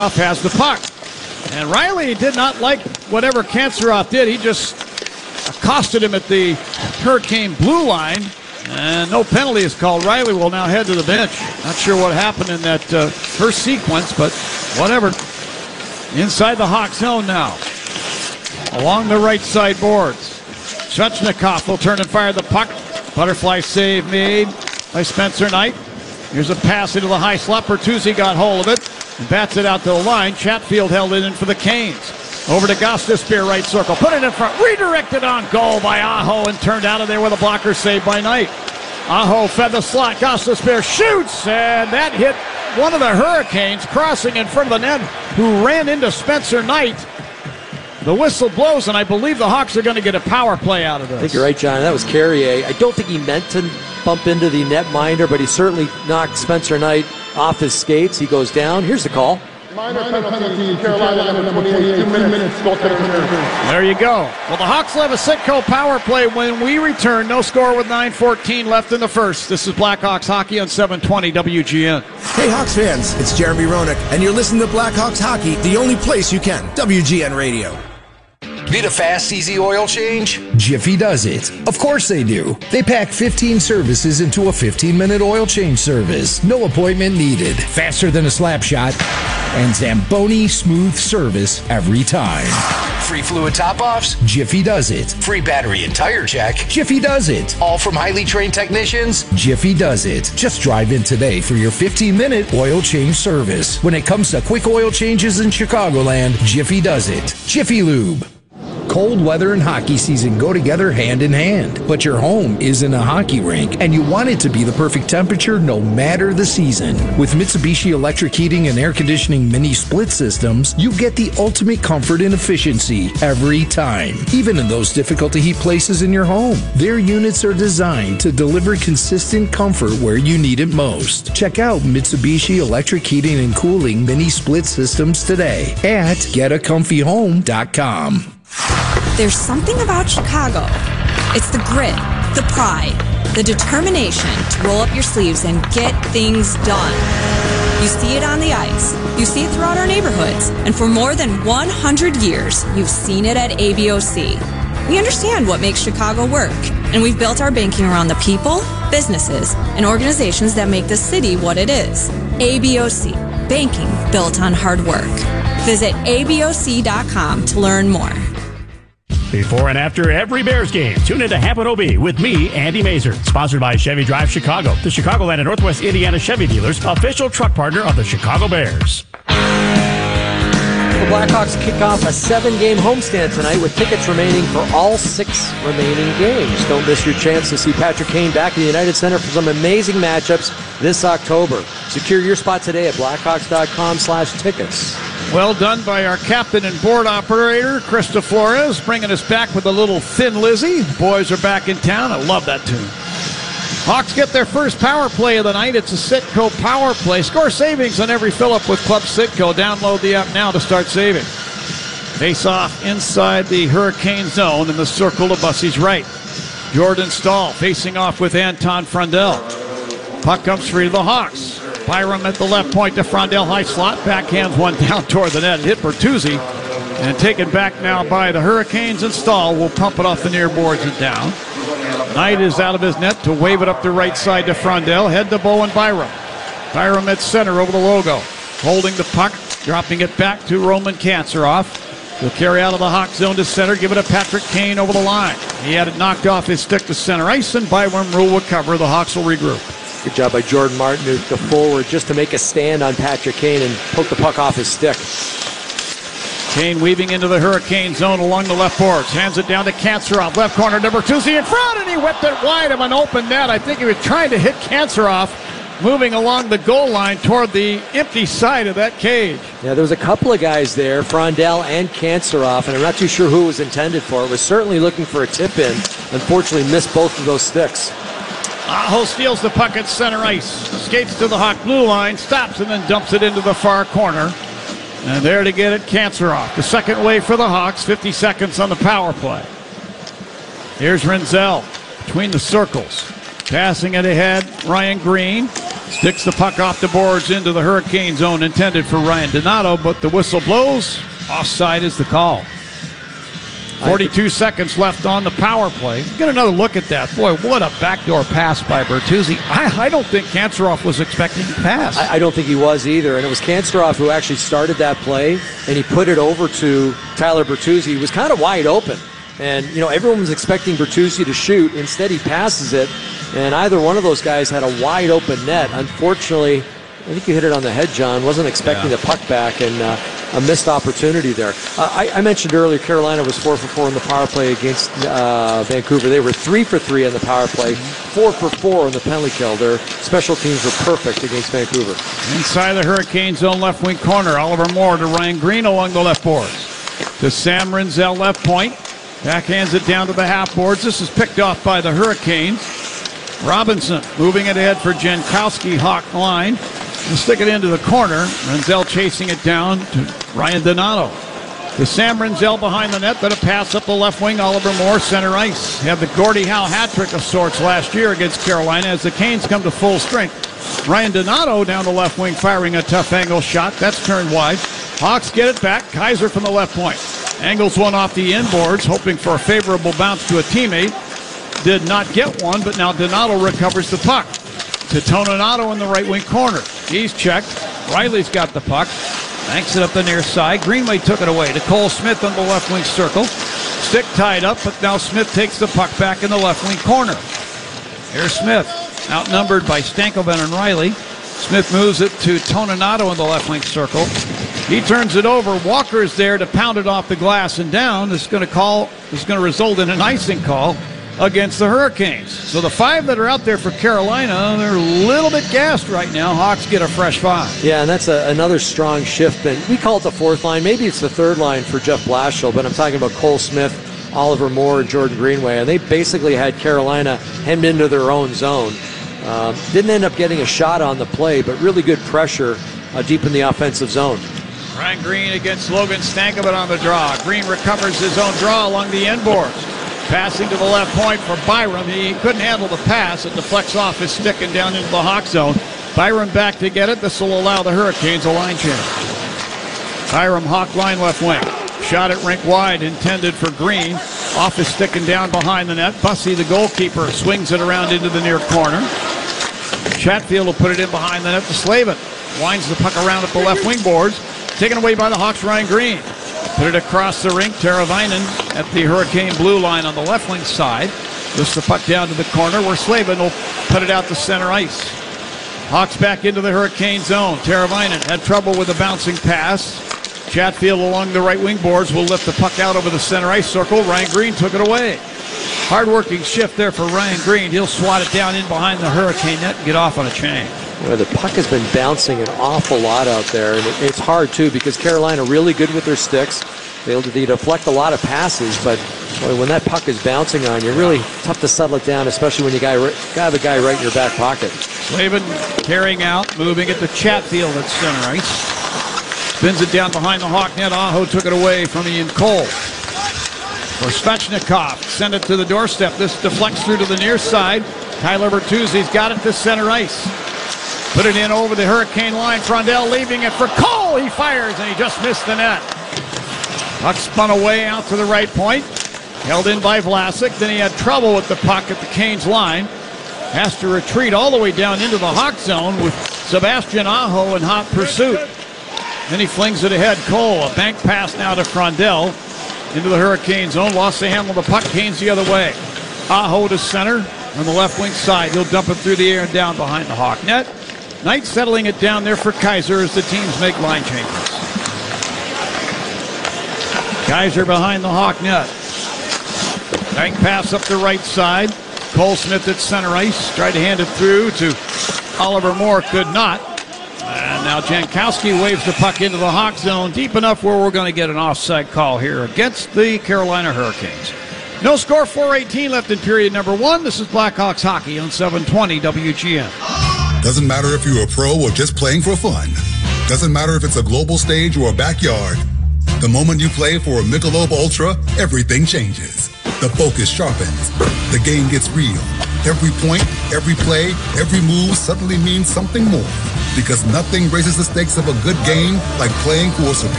has the puck. And Riley did not like whatever Kanceroff did. He just accosted him at the Hurricane blue line. And no penalty is called. Riley will now head to the bench. Not sure what happened in that first sequence, but whatever. Inside the Hawk zone now. Along the right side boards. Svechnikov will turn and fire the puck. Butterfly save made by Spencer Knight. Here's a pass into the high slot. Bertuzzi got hold of it and bats it out to the line. Chatfield held it in for the Canes. Over to Gostisbehere, right circle. Put it in front. Redirected on goal by Aho and turned out of there with a blocker save by Knight. Aho fed the slot. Gostisbehere shoots, and that hit one of the Hurricanes crossing in front of the net, who ran into Spencer Knight. The whistle blows, and I believe the Hawks are going to get a power play out of this. I think you're right, John. That was Carrier. I don't think he meant to bump into the netminder, but he certainly knocked Spencer Knight off his skates. He goes down. Here's the call. Minor penalty, Carolina, 28, 2 minutes, go to the return. There you go. Well, the Hawks will have a Citco power play when we return. No score with 9:14 left in the first. This is Blackhawks Hockey on 720 WGN. Hey, Hawks fans, it's Jeremy Roenick, and you're listening to Blackhawks Hockey, the only place you can. WGN Radio. Need a fast, easy oil change? Jiffy does it. Of course they do. They pack 15 services into a 15-minute oil change service. No appointment needed. Faster than a slap shot. And Zamboni smooth service every time. Free fluid top-offs? Jiffy does it. Free battery and tire check? Jiffy does it. All from highly trained technicians? Jiffy does it. Just drive in today for your 15-minute oil change service. When it comes to quick oil changes in Chicagoland, Jiffy does it. Jiffy Lube. Cold weather and hockey season go together hand in hand, but your home isn't a hockey rink, and you want it to be the perfect temperature no matter the season. With Mitsubishi electric heating and air conditioning mini split systems, you get the ultimate comfort and efficiency every time, even in those difficult to heat places in your home. Their units are designed to deliver consistent comfort where you need it most. Check out Mitsubishi electric heating and cooling mini split systems today at getacomfyhome.com. There's something about Chicago. It's the grit, the pride, the determination to roll up your sleeves and get things done. You see it on the ice. You see it throughout our neighborhoods. And for more than 100 years, you've seen it at ABOC. We understand what makes Chicago work, and we've built our banking around the people, businesses, and organizations that make the city what it is. ABOC, banking built on hard work. Visit ABOC.com to learn more. Before and after every Bears game, tune into Hampton OB with me, Andy Mazer. Sponsored by Chevy Drive Chicago, the Chicagoland and Northwest Indiana Chevy dealers, official truck partner of the Chicago Bears. The Blackhawks kick off a 7-game homestand tonight with tickets remaining for all 6 remaining games. Don't miss your chance to see Patrick Kane back at the United Center for some amazing matchups this October. Secure your spot today at blackhawks.com/tickets. Well done by our captain and board operator, Krista Flores, bringing us back with a little Thin Lizzy. Boys are back in town. I love that tune. Hawks get their first power play of the night. It's a Citco power play. Score savings on every fill-up with Club Citco. Download the app now to start saving. Face off inside the Hurricane zone in the circle to Bussy's right. Jordan Staal facing off with Anton Frundell. Puck comes free to the Hawks. Byram at the left point to Frondell, high slot, backhands one down toward the net. Hit Bertuzzi, and taken back now by the Hurricanes, and Staal will pump it off the near boards and down. Knight is out of his net to wave it up the right side to Frondell. Head to Bowen Byram. Byram at center over the logo. Holding the puck, dropping it back to Roman Kanceroff. He'll carry out of the Hawk zone to center, give it to Patrick Kane over the line. He had it knocked off his stick to center ice, and Byram will recover. The Hawks will regroup. Good job by Jordan Martin, the forward, just to make a stand on Patrick Kane and poke the puck off his stick. Kane weaving into the Hurricane zone along the left boards. Hands it down to Kanceroff. Left corner to Bertuzzi in front, and he whipped it wide of an open net. I think he was trying to hit Kanceroff, moving along the goal line toward the empty side of that cage. Yeah, there was a couple of guys there, Frondell and Kanceroff, and I'm not too sure who it was intended for. It was certainly looking for a tip-in. Unfortunately, missed both of those sticks. Aho steals the puck at center ice. Skates to the Hawk blue line, stops, and then dumps it into the far corner. And there to get it, Kanceroff. The second wave for the Hawks, 50 seconds on the power play. Here's Renzel between the circles. Passing it ahead, Ryan Green. Sticks the puck off the boards into the Hurricane zone intended for Ryan Donato, but the whistle blows. Offside is the call. 42 seconds left on the power play. Get another look at that. Boy, what a backdoor pass by Bertuzzi. I don't think Kanserov was expecting to pass. I don't think he was either. And it was Kanserov who actually started that play, and he put it over to Tyler Bertuzzi. He was kind of wide open. And, everyone was expecting Bertuzzi to shoot. Instead, he passes it, and either one of those guys had a wide open net. Unfortunately, I think you hit it on the head, John. Wasn't expecting the puck back, and a missed opportunity there. I mentioned earlier Carolina was 4 for 4 in the power play against Vancouver. They were 3 for 3 on the power play, 4 for 4 on the penalty kill. Their special teams were perfect against Vancouver. Inside the Hurricane zone left wing corner, Oliver Moore to Ryan Green along the left boards. To Sam Rinzel left point. Backhands it down to the half boards. This is picked off by the Hurricanes. Robinson moving it ahead for Jankowski, Hawk line. To stick it into the corner. Rinzel chasing it down to Ryan Donato. To Sam Rinzel behind the net, but a pass up the left wing. Oliver Moore, center ice. Had the Gordie Howe hat trick of sorts last year against Carolina as the Canes come to full strength. Ryan Donato down the left wing firing a tough angle shot. That's turned wide. Hawks get it back. Kaiser from the left point. Angles one off the inboards, hoping for a favorable bounce to a teammate. Did not get one, but now Donato recovers the puck. To Toninato in the right wing corner. He's checked. Riley's got the puck. Banks it up the near side. Greenway took it away to Cole Smith on the left wing circle. Stick tied up, but now Smith takes the puck back in the left wing corner. Here's Smith, outnumbered by Stankoven and Riley. Smith moves it to Toninato in the left wing circle. He turns it over. Walker is there to pound it off the glass and down. This is going to result in an icing call against the Hurricanes. So the 5 that are out there for Carolina, they're a little bit gassed right now. Hawks get a fresh 5. Yeah, and that's another strong shift. And we call it the 4th line. Maybe it's the 3rd line for Jeff Blashill, but I'm talking about Cole Smith, Oliver Moore, and Jordan Greenway. And they basically had Carolina hemmed into their own zone. Didn't end up getting a shot on the play, but really good pressure deep in the offensive zone. Ryan Green against Logan Stankoven on the draw. Green recovers his own draw along the inboards. Passing to the left point for Byram. He couldn't handle the pass. It deflects off his stick and down into the Hawk zone. Byram back to get it. This will allow the Hurricanes a line change. Byram, Hawk line left wing. Shot at rink wide, intended for Green. Off his stick and down behind the net. Bussey, the goalkeeper, swings it around into the near corner. Chatfield will put it in behind the net to Slavin. Winds the puck around at the left wing boards. Taken away by the Hawks, Ryan Green. Put it across the rink. Teravainen at the Hurricane blue line on the left wing side. Lifts the puck down to the corner where Slavin will put it out to center ice. Hawks back into the Hurricane zone. Teravainen had trouble with the bouncing pass. Chatfield along the right wing boards will lift the puck out over the center ice circle. Ryan Green took it away. Hard-working shift there for Ryan Green. He'll swat it down in behind the Hurricane net and get off on a change. Well, the puck has been bouncing an awful lot out there, and it's hard, too, because Carolina really good with their sticks. They deflect a lot of passes, but boy, when that puck is bouncing on you, really tough to settle it down, especially when you got the guy right in your back pocket. Slavin carrying out, moving it to Chatfield at center ice. Spins it down behind the Hawk net. Aho took it away from Ian Cole. For Svechnikov, send it to the doorstep. This deflects through to the near side. Tyler Bertuzzi's got it to center ice. Put it in over the Hurricane line. Frondell leaving it for Cole. He fires, and he just missed the net. Puck spun away out to the right point. Held in by Vlasic. Then he had trouble with the puck at the Canes line. Has to retreat all the way down into the Hawk zone with Sebastian Aho in hot pursuit. Then he flings it ahead. Cole, a bank pass now to Frondell. Into the Hurricane zone. Lost the handle of the puck. Canes the other way. Aho to center on the left wing side. He'll dump it through the air and down behind the Hawk net. Knight settling it down there for Kaiser as the teams make line changes. Kaiser behind the Hawk net. Bank pass up the right side. Cole Smith at center ice. Tried to hand it through to Oliver Moore. Could not. And now Jankowski waves the puck into the Hawk zone. Deep enough where we're going to get an offside call here against the Carolina Hurricanes. No score, 4:18 left in period number 1. This is Blackhawks hockey on 720 WGN. Doesn't matter if you're a pro or just playing for fun. Doesn't matter if it's a global stage or a backyard. The moment you play for a Michelob Ultra, everything changes. The focus sharpens. The game gets real. Every point, every play, every move suddenly means something more. Because nothing raises the stakes of a good game like playing for a superior